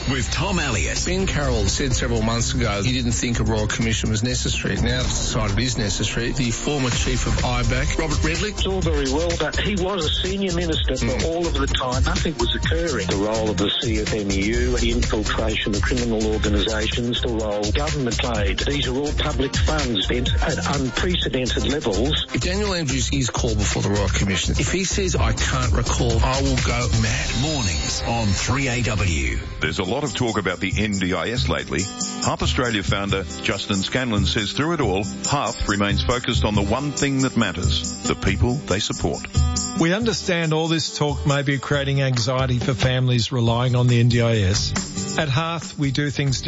with Tom Elliott. Ben Carroll said several months ago he didn't think a Royal Commission was necessary. Now it's decided it is necessary. The former chief of IBAC, Robert Redlich. It's all very well, but he was a senior minister for all of the time. Nothing was occurring. The role of the CFMEU, the infiltration of criminal organisations, the role government played. These are all public funds spent at unprecedented levels. If Daniel Andrews is called before the Royal Commission, if he says, I can't recall, I will go mad. Mornings on 3AW. There's a lot of talk about the NDIS lately. Harp Australia founder Justin Scanlon says through it all, Harp remains focused on the one thing that matters, the people they support. We understand all this talk may be creating anxiety for families relying on the NDIS. At Hearth, we do things